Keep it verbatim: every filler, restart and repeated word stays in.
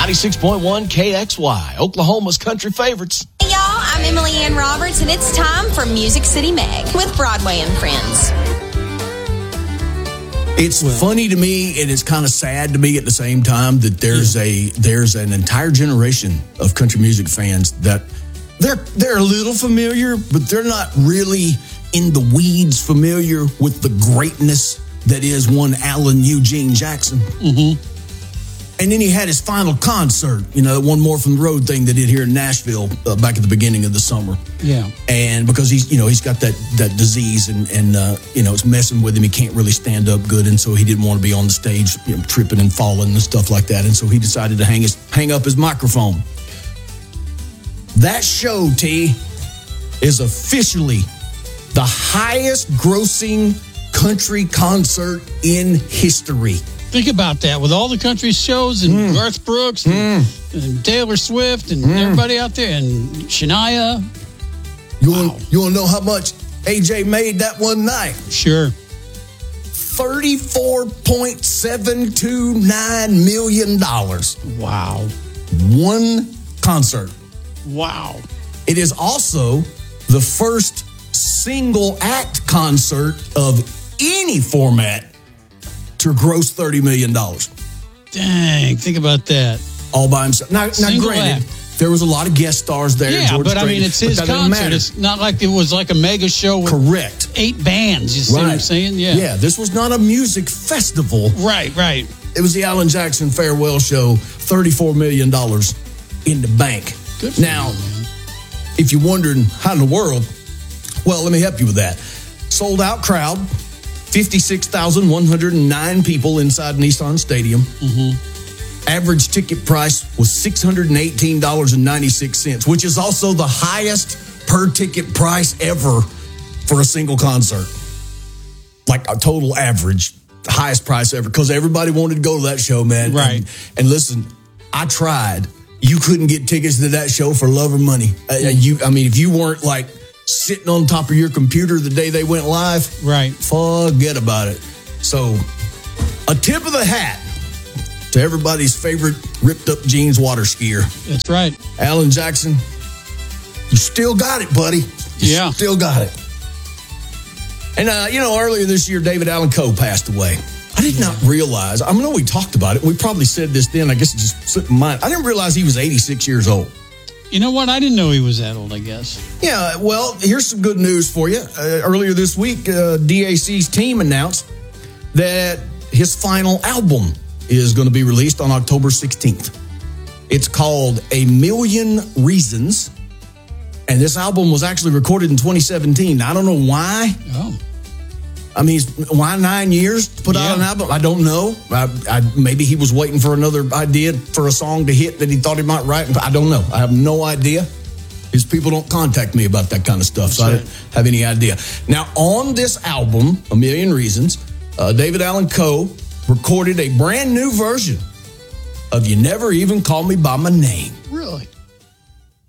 ninety-six point one K X Y, Oklahoma's country favorites. Hey, y'all, I'm Emily Ann Roberts, and it's time for Music City Meg with Broadway and Friends. It's well, funny to me, and it's kind of sad to me at the same time that there's yeah. a there's an entire generation of country music fans that they're they're a little familiar, but they're not really in the weeds familiar with the greatness that is one Alan Eugene Jackson. Mm-hmm. And then he had his final concert, you know, one more from the road thing they did here in Nashville uh, back at the beginning of the summer. Yeah. And because he's, you know, he's got that that disease and, and uh, you know, it's messing with him. He can't really stand up good. And so he didn't want to be on the stage, you know, tripping and falling and stuff like that. And so he decided to hang his hang up his microphone. That show, T, is officially the highest grossing country concert in history. Think about that, with all the country shows and mm. Garth Brooks and, mm. and Taylor Swift and mm. everybody out there and Shania. You wow. want you want to know how much A J made that one night? Sure. thirty-four point seven two nine million dollars. Wow. One concert. Wow. It is also the first single act concert of any format to gross thirty million dollars. Dang, think about that. All by himself. Now, now granted, act. there was a lot of guest stars there. Yeah, George but Strait, I mean, it's his concert. It's not like it was like a mega show with Correct. eight bands. You see right. what I'm saying? Yeah. Yeah, this was not a music festival. Right, right. It was the Alan Jackson Farewell Show, thirty-four million dollars in the bank. Good for now, you, man. If you're wondering how in the world, well, let me help you with that. Sold out crowd. fifty-six thousand one hundred nine people inside Nissan Stadium. Mm-hmm. Average ticket price was six hundred eighteen dollars and ninety-six cents, which is also the highest per ticket price ever for a single concert. Like a total average, the highest price ever, because everybody wanted to go to that show, man. Right. And, and listen, I tried. You couldn't get tickets to that show for love or money. Mm-hmm. Uh, you, I mean, if you weren't like sitting on top of your computer the day they went live, right? Forget about it. So, a tip of the hat to everybody's favorite ripped up jeans water skier. That's right. Alan Jackson, you still got it, buddy. You yeah. still got it. And, uh, you know, earlier this year, David Allan Coe passed away. I did not realize, I know we talked about it. We probably said this then. I guess it just slipped my mind. I didn't realize he was eighty-six years old. You know what? I didn't know he was that old, I guess. Yeah, well, here's some good news for you. Uh, earlier this week, uh, D A C's team announced that his final album is going to be released on October sixteenth. It's called A Million Reasons, and this album was actually recorded in twenty seventeen. I don't know why. Oh. I mean, why nine years to put yeah. out an album? I don't know. I, I, maybe he was waiting for another idea for a song to hit that he thought he might write. I don't know. I have no idea. His people don't contact me about that kind of stuff, so That's I don't have any idea. Now, on this album, A Million Reasons, uh, David Allan Coe recorded a brand new version of You Never Even Call Me By My Name. Really?